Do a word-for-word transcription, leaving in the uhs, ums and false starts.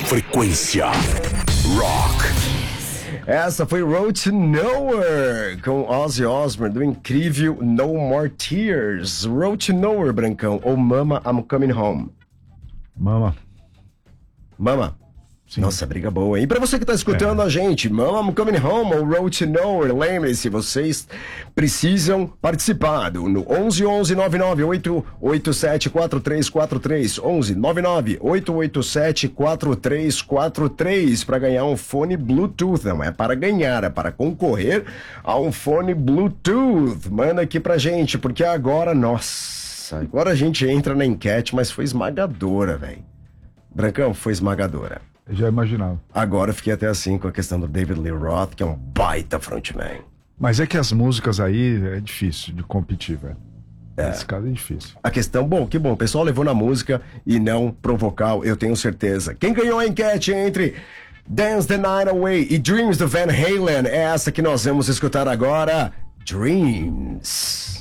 Frequência Rock. Essa foi Road to Nowhere, com Ozzy Osbourne, do incrível No More Tears. Road to Nowhere, Brancão, ou Mama, I'm Coming Home? Mama. Mama. Sim. Nossa, briga boa, hein? E pra você que tá escutando é. a gente, Mama, I'm Coming Home ou Road to Nowhere, lembre-se, vocês precisam participar do, no onze onze nove nove oito oito sete quatro três quatro três, onze nove nove oito oito sete quatro três quatro três para ganhar um fone Bluetooth. Não é para ganhar, é para concorrer a um fone Bluetooth. Manda aqui pra gente, porque agora, nossa, agora a gente entra na enquete, mas foi esmagadora, velho. Brancão, foi esmagadora. Eu já imaginava. Agora eu fiquei até assim com a questão do David Lee Roth, que é um baita frontman. Mas é que as músicas aí é difícil de competir, velho. É. Nesse caso é difícil. A questão, bom, que bom, o pessoal levou na música e não pro vocal, eu tenho certeza. Quem ganhou a enquete entre Dance the Night Away e Dreams do Van Halen é essa que nós vamos escutar agora, Dreams.